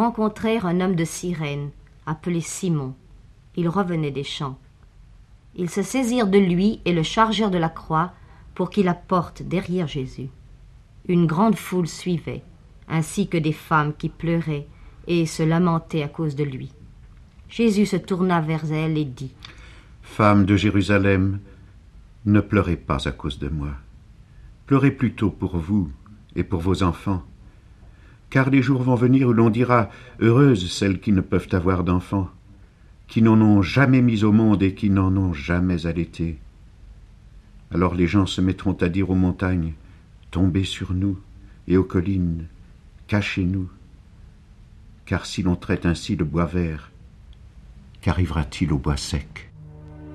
rencontrèrent un homme de Cyrène, appelé Simon. Il revenait des champs. Ils se saisirent de lui et le chargèrent de la croix pour qu'il la porte derrière Jésus. Une grande foule suivait, ainsi que des femmes qui pleuraient et se lamentaient à cause de lui. Jésus se tourna vers elles et dit : Femmes de Jérusalem, ne pleurez pas à cause de moi. Pleurez plutôt pour vous et pour vos enfants. Car les jours vont venir où l'on dira : heureuses celles qui ne peuvent avoir d'enfants, qui n'en ont jamais mis au monde et qui n'en ont jamais allaité. Alors les gens se mettront à dire aux montagnes : tombez sur nous, et aux collines : cachez-nous. Car si l'on traite ainsi le bois vert, qu'arrivera-t-il au bois sec ?